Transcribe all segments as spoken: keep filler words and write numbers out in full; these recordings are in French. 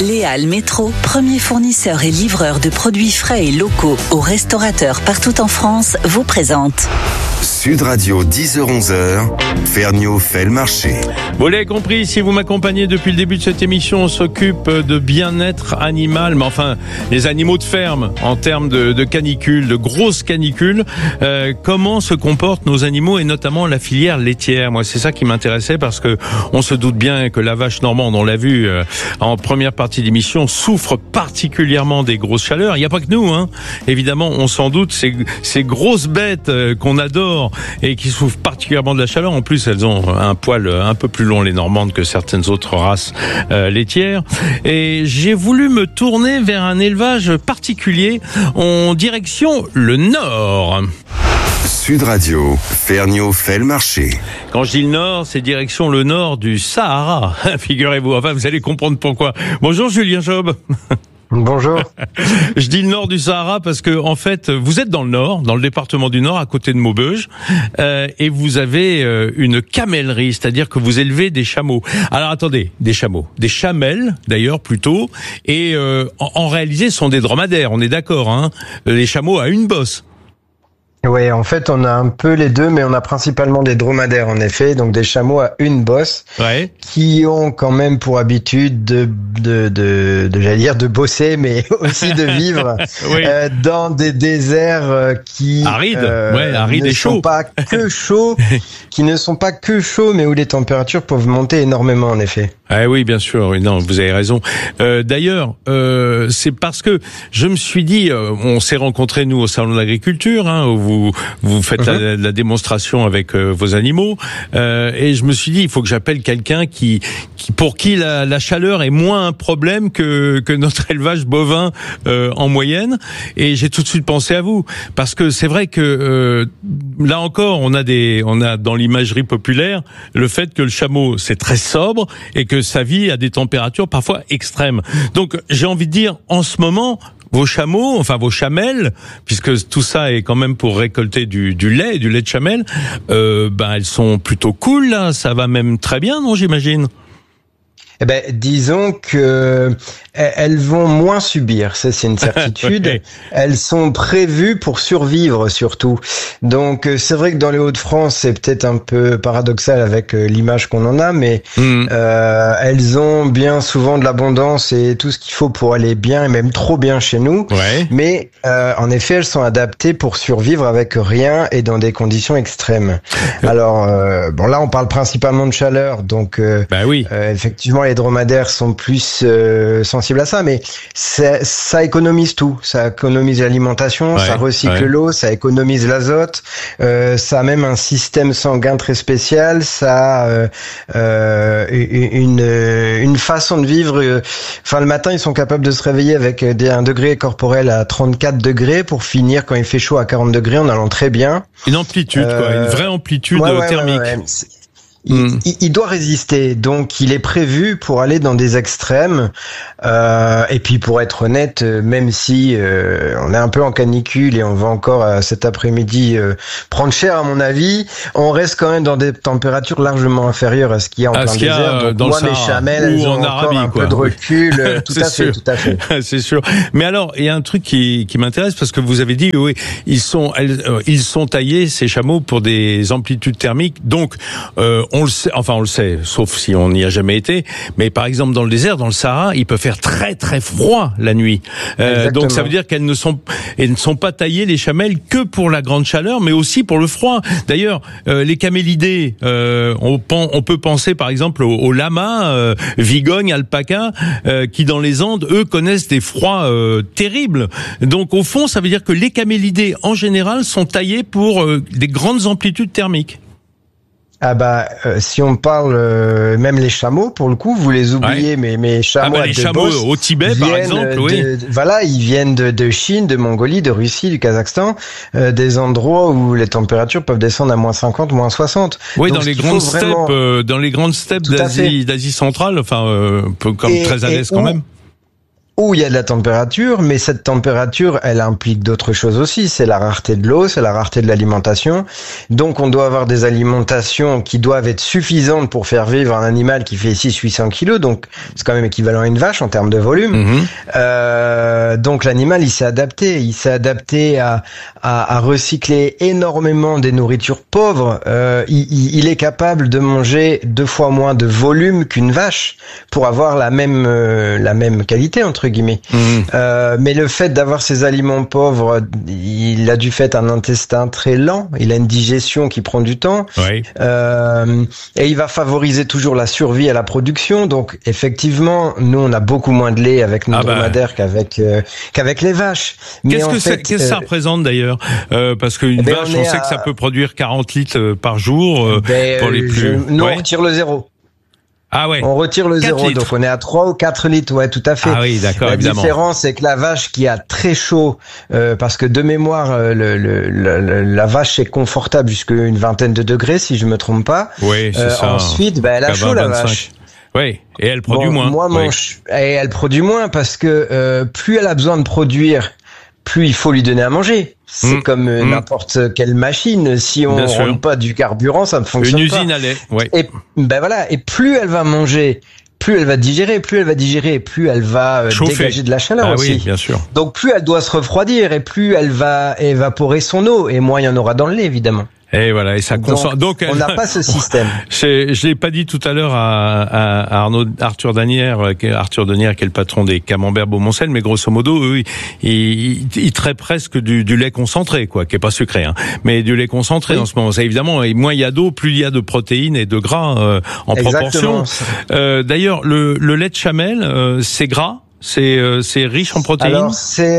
Léal Métro, premier fournisseur et livreur de produits frais et locaux aux restaurateurs partout en France, vous présente Sud Radio, dix heures onze heures, Ferniaud fait le marché. Vous l'avez compris, si vous m'accompagnez depuis le début de cette émission, on s'occupe de bien-être animal, mais enfin, les animaux de ferme, en termes de, de canicule, de grosses canicules. Euh, comment se comportent nos animaux et notamment la filière laitière? Moi, c'est ça qui m'intéressait parce que on se doute bien que la vache normande, on l'a vu euh, en première partie d'émission, souffre particulièrement des grosses chaleurs. Il n'y a pas que nous, hein. Évidemment, on s'en doute, ces, ces grosses bêtes euh, qu'on adore et qui souffrent particulièrement de la chaleur. En plus, elles ont un poil un peu plus long, les normandes, que certaines autres races euh, laitières. Et j'ai voulu me tourner vers un élevage particulier en direction le nord. Sud Radio, Ferniaud fait le marché. Quand je dis le nord, c'est direction le nord du Sahara, figurez-vous. Enfin, vous allez comprendre pourquoi. Bonjour Julien Job. Bonjour. Je dis le nord du Sahara parce que en fait, vous êtes dans le nord, dans le département du Nord, à côté de Maubeuge, euh, et vous avez euh, une camellerie, c'est-à-dire que vous élevez des chameaux. Alors attendez, des chameaux, des chamelles d'ailleurs plutôt, et euh, en, en réalité, ce sont des dromadaires. On est d'accord, hein? Les chameaux à une bosse. Oui, en fait, on a un peu les deux, mais on a principalement des dromadaires, en effet, donc des chameaux à une bosse, ouais, qui ont quand même pour habitude de, de, de, de j'allais dire, de bosser, mais aussi de vivre oui. euh, dans des déserts qui arides, euh, ouais, arides ne et sont chauds. pas que chauds, qui ne sont pas que chauds, mais où les températures peuvent monter énormément, en effet. Ah oui, bien sûr. Oui, non, vous avez raison. Euh, d'ailleurs, euh, c'est parce que je me suis dit, euh, on s'est rencontrés nous au salon de l'agriculture, hein, où vous vous faites uh-huh. la, la démonstration avec euh, vos animaux, euh, et je me suis dit, il faut que j'appelle quelqu'un qui, qui pour qui la, la chaleur est moins un problème que que notre élevage bovin euh, en moyenne. Et j'ai tout de suite pensé à vous, parce que c'est vrai que euh, là encore, on a des, on a dans l'imagerie populaire le fait que le chameau c'est très sobre et que sa vie a des températures parfois extrêmes. Donc j'ai envie de dire, en ce moment, vos chameaux, enfin vos chamelles, puisque tout ça est quand même pour récolter du, du lait, du lait de chamelle, euh, ben elles sont plutôt cool là, ça va même très bien, non, j'imagine? Eh ben, disons que elles vont moins subir, ça c'est une certitude. ouais. Elles sont prévues pour survivre surtout. Donc c'est vrai que dans les Hauts-de-France, c'est peut-être un peu paradoxal avec l'image qu'on en a, mais mmh. euh, elles ont bien souvent de l'abondance et tout ce qu'il faut pour aller bien et même trop bien chez nous. Ouais. Mais euh, en effet, elles sont adaptées pour survivre avec rien et dans des conditions extrêmes. Alors euh, bon, là on parle principalement de chaleur, donc euh, bah oui. euh, effectivement les dromadaires sont plus euh, sensibles à ça, mais ça, ça économise tout. Ça économise l'alimentation, ouais, ça recycle ouais. l'eau, ça économise l'azote, euh, ça a même un système sanguin très spécial, ça a euh, euh, une, une façon de vivre. Euh, enfin, le matin, ils sont capables de se réveiller avec des, un degré corporel à trente-quatre degrés pour finir quand il fait chaud à quarante degrés en allant très bien. Une amplitude, euh, quoi, une vraie amplitude ouais, ouais, thermique. Ouais, ouais. Il, mmh. il, il doit résister, donc il est prévu pour aller dans des extrêmes. Euh, et puis pour être honnête, même si euh, on est un peu en canicule et on va encore euh, cet après-midi euh, prendre cher à mon avis, on reste quand même dans des températures largement inférieures à ce qu'il y a en à plein désert. Donc dans moi, le mes chamelles, elles ont Arabie, encore un quoi. peu de recul. Oui. Tout à sûr. fait, tout à fait. C'est sûr. Mais alors, il y a un truc qui, qui m'intéresse parce que vous avez dit, oui, ils sont, elles, euh, ils sont taillés ces chameaux pour des amplitudes thermiques. Donc, euh, on le sait, enfin on le sait, sauf si on n'y a jamais été, mais par exemple dans le désert, dans le Sahara, il peut faire très très froid la nuit. Euh, donc ça veut dire qu'elles ne sont, elles ne sont pas taillées, les chamelles, que pour la grande chaleur, mais aussi pour le froid. D'ailleurs, euh, les camélidés, euh, on, on peut penser par exemple aux, aux lamas, euh, vigognes, alpacas, euh, qui dans les Andes, eux, connaissent des froids euh, terribles. Donc au fond, ça veut dire que les camélidés, en général, sont taillés pour euh, des grandes amplitudes thermiques. Ah bah euh, si on parle euh, même les chameaux pour le coup vous les oubliez ouais. mais mes chameaux ah bah, les chameaux au Tibet par exemple de, oui voilà ils viennent de, de Chine, de Mongolie, de Russie, du Kazakhstan, euh, des endroits où les températures peuvent descendre à moins cinquante, moins soixante. Oui. Donc, dans les grandes steppes vraiment... euh, dans les grandes steppes d'Asie d'Asie centrale, enfin euh, comme et, très à l'aise quand où... même. où il y a de la température, mais cette température, elle implique d'autres choses aussi. C'est la rareté de l'eau, c'est la rareté de l'alimentation. Donc, on doit avoir des alimentations qui doivent être suffisantes pour faire vivre un animal qui fait six à huit cents kilos. Donc, c'est quand même équivalent à une vache en termes de volume. Mmh. Euh, donc, l'animal, il s'est adapté. Il s'est adapté à, à, à recycler énormément des nourritures pauvres. Euh, il, il est capable de manger deux fois moins de volume qu'une vache pour avoir la même, euh, la même qualité, entre guillemets. Mmh. Euh, mais le fait d'avoir ces aliments pauvres, il a du fait un intestin très lent, il a une digestion qui prend du temps, oui. euh, et il va favoriser toujours la survie et la production. Donc effectivement, nous on a beaucoup moins de lait avec nos ah dromadaires bah. qu'avec euh, qu'avec les vaches. Mais qu'est-ce que, fait, qu'est-ce que euh, ça représente d'ailleurs euh, Parce qu'une ben vache, on, on sait à... que ça peut produire quarante litres par jour euh, ben, pour les plus. Je... Nous ouais. on retire le zéro. Ah ouais. On retire le zéro, litres. Donc on est à trois ou quatre litres, ouais, tout à fait. Ah oui, d'accord, la évidemment. La différence, c'est que la vache qui a très chaud, euh, parce que de mémoire, euh, le, le, le, la vache est confortable jusqu'à une vingtaine de degrés, si je me trompe pas. Oui, c'est euh, ça. Ensuite, bah, elle a chaud, la vache. Oui, et elle produit bon, moins. Moi, oui. mon ch... Et elle produit moins parce que euh, plus elle a besoin de produire, plus il faut lui donner à manger. C'est mmh. comme euh, mmh. n'importe quelle machine. Si on ne rentre pas du carburant, ça ne fonctionne Une pas. Une usine à lait, oui. Et ben voilà. Et plus elle va manger, plus elle va digérer, plus elle va digérer, plus elle va euh, dégager de la chaleur ah aussi. Oui, bien sûr. Donc plus elle doit se refroidir et plus elle va évaporer son eau et moins il y en aura dans le lait, évidemment. Et voilà, et ça consomme. Donc, Donc on n'a pas ce système. Je, je l'ai pas dit tout à l'heure à, à Arnaud, Arthur Danière, Arthur Danière qui est le patron des Camemberts Beaumoncel, mais grosso modo, eux, ils, ils, ils traitent presque du, du lait concentré, quoi, qui est pas sucré, hein, mais du lait concentré oui. en ce moment. Ça, évidemment, et moins il y a d'eau, plus il y a de protéines et de gras euh, en Exactement. proportion. Euh, d'ailleurs, le, le lait de chamelle, euh, c'est gras. C'est euh, c'est riche en protéines. Alors c'est,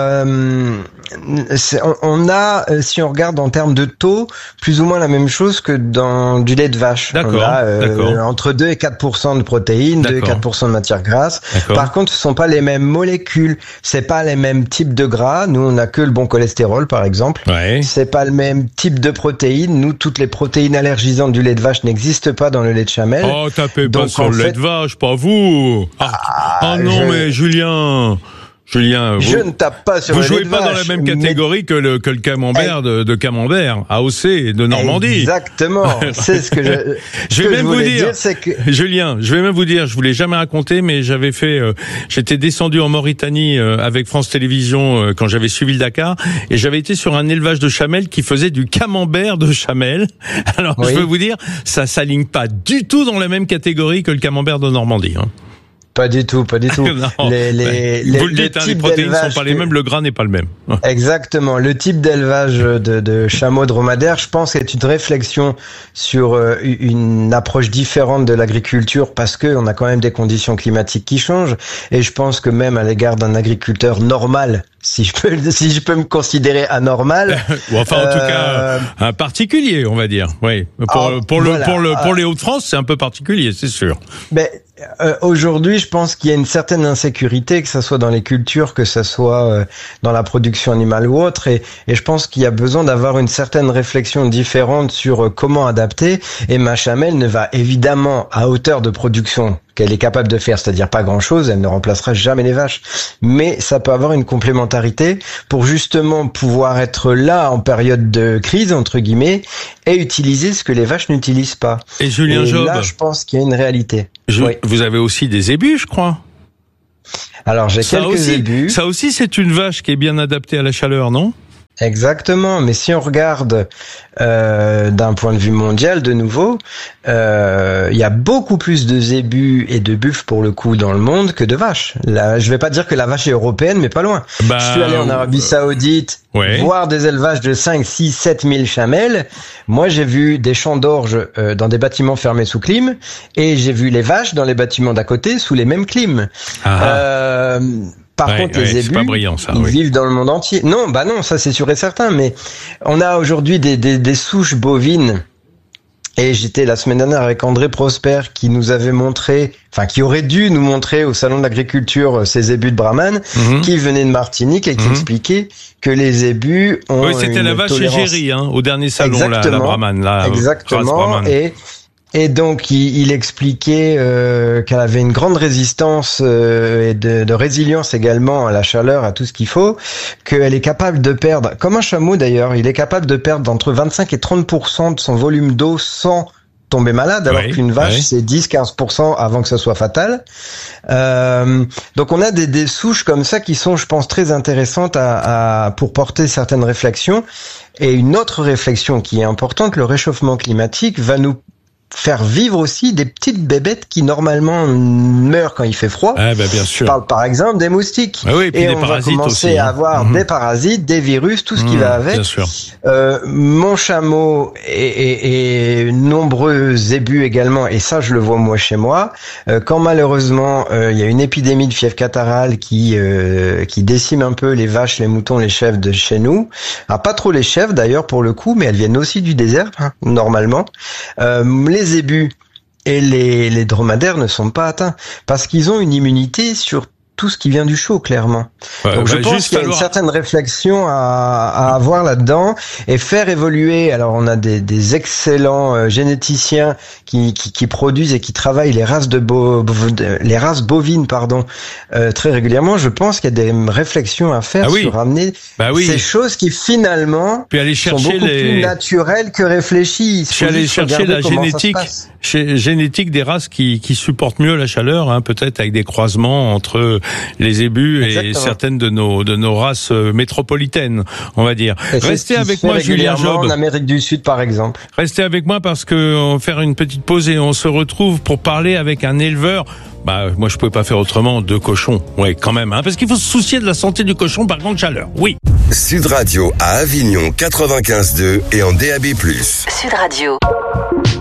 euh, c'est on, on a si on regarde en termes de taux plus ou moins la même chose que dans du lait de vache. D'accord. On a euh, d'accord. entre deux et quatre pour cent de protéines, d'accord. deux et quatre pour cent de matières grasses. D'accord. Par contre, ce sont pas les mêmes molécules, c'est pas les mêmes types de gras. Nous, on a que le bon cholestérol par exemple. Ouais. C'est pas le même type de protéines. Nous, toutes les protéines allergisantes du lait de vache n'existent pas dans le lait de chamelle. Oh, tapez Donc, pas sur le fait... lait de vache, pas vous. Ah, ah non je... mais Julien, Julien, vous, je ne tape pas sur vous le jouez lait de pas vache, dans la même catégorie mais... que le que le camembert eh... de, de Camembert, A O C de Normandie. Exactement, c'est ce que je. Ce je vais que même je vous dire, dire c'est que... Julien, je vais même vous dire, je vous l'ai jamais raconté, mais j'avais fait, euh, j'étais descendu en Mauritanie euh, avec France Télévisions euh, quand j'avais suivi le Dakar, et j'avais été sur un élevage de chamelles qui faisait du camembert de chamelle. Alors oui. je peux vous dire, ça s'aligne pas du tout dans la même catégorie que le camembert de Normandie. Hein. Pas du tout, pas du tout. non, les, les, les, vous le dites, hein, les protéines sont pas les mêmes, le gras n'est pas le même. Exactement. Le type d'élevage de, de chameaux dromadaires, je pense, est une réflexion sur une approche différente de l'agriculture parce que on a quand même des conditions climatiques qui changent. Et je pense que même à l'égard d'un agriculteur normal, si je peux, si je peux me considérer anormal. Ou enfin, en euh... tout cas, un particulier, on va dire. Oui. Pour, ah, pour voilà. le, pour le, pour les Hauts-de-France, c'est un peu particulier, c'est sûr. Mais, Euh, aujourd'hui, je pense qu'il y a une certaine insécurité, que ça soit dans les cultures, que ça soit euh, dans la production animale ou autre, et, et je pense qu'il y a besoin d'avoir une certaine réflexion différente sur euh, comment adapter. Et ma chamelle ne va évidemment à hauteur de production qu'elle est capable de faire, c'est-à-dire pas grand-chose, elle ne remplacera jamais les vaches, mais ça peut avoir une complémentarité pour justement pouvoir être là en période de crise, entre guillemets, et utiliser ce que les vaches n'utilisent pas. Et Julien et Job, là, je pense qu'il y a une réalité. Je, oui. Vous avez aussi des ébus, je crois. Alors, j'ai ça quelques aussi, ébus. Ça aussi, c'est une vache qui est bien adaptée à la chaleur, non ? Exactement, mais si on regarde euh, d'un point de vue mondial, de nouveau, euh, il y a beaucoup plus de zébus et de buffles pour le coup dans le monde que de vaches. Là, je vais pas dire que la vache est européenne, mais pas loin. Bah, je suis allé en Arabie Saoudite ouais. voir des élevages de cinq, six, sept mille chamelles. Moi, j'ai vu des champs d'orge euh, dans des bâtiments fermés sous clim, et j'ai vu les vaches dans les bâtiments d'à côté sous les mêmes clims. Euh, Par ouais, contre, ouais, les ébus, pas brillant, ça, ils oui. vivent dans le monde entier. Non, bah non, ça c'est sûr et certain. Mais on a aujourd'hui des, des, des souches bovines. Et j'étais la semaine dernière avec André Prosper qui nous avait montré, enfin qui aurait dû nous montrer au salon de l'agriculture ces ébus de Brahman, mm-hmm. qui venaient de Martinique et qui mm-hmm. expliquait que les ébus ont oui, c'était une la vache tolérance... égérie, hein, au dernier salon, la, la Brahman. Là, exactement. Brahman. Et Et donc, il, il expliquait euh, qu'elle avait une grande résistance euh, et de, de résilience également à la chaleur, à tout ce qu'il faut, qu'elle est capable de perdre, comme un chameau d'ailleurs, il est capable de perdre entre vingt-cinq et trente pour cent de son volume d'eau sans tomber malade, alors oui, qu'une vache, oui. c'est dix à quinze pour cent avant que ça soit fatal. Euh, donc on a des, des souches comme ça qui sont, je pense, très intéressantes à, à, pour porter certaines réflexions. Et une autre réflexion qui est importante, le réchauffement climatique va nous faire vivre aussi des petites bébêtes qui normalement meurent quand il fait froid. Ah bah bien sûr. Je parle par exemple des moustiques. Ah oui, et puis et des on parasites va commencer aussi, hein. à avoir mmh. des parasites, des virus, tout ce mmh, qui va avec. Bien sûr. Euh, mon chameau et, et, et nombreux zébus également, et ça je le vois moi chez moi. Euh, quand malheureusement euh, il y a une épidémie de fièvre catarrhale qui euh, qui décime un peu les vaches, les moutons, les chèvres de chez nous. Ah, pas trop les chèvres d'ailleurs pour le coup, mais elles viennent aussi du désert hein, normalement. Euh, les zébus et les, les dromadaires ne sont pas atteints parce qu'ils ont une immunité sur tout ce qui vient du chaud, clairement. Ouais, Donc je pense qu'il y a falloir... une certaine réflexion à, à avoir là-dedans et faire évoluer. Alors on a des, des excellents euh, généticiens qui, qui, qui produisent et qui travaillent les races de bo... les races bovines, pardon, euh, très régulièrement. Je pense qu'il y a des réflexions à faire ah oui. sur amener bah oui. ces choses qui finalement Puis aller chercher sont beaucoup les... plus naturelles que réfléchies. Puis aller chercher la génétique, génétique des races qui, qui supportent mieux la chaleur, hein, peut-être avec des croisements entre les zébus Exactement. et certaines de nos de nos races métropolitaines, on va dire. Et Restez avec moi, Julien Job. En Amérique du Sud, par exemple. Restez avec moi parce que on va faire une petite pause et on se retrouve pour parler avec un éleveur. Bah, moi, je pouvais pas faire autrement, de cochons. Ouais, quand même, hein, parce qu'il faut se soucier de la santé du cochon par grande chaleur. Oui. Sud Radio à Avignon quatre-vingt-quinze deux et en D A B plus. Sud Radio.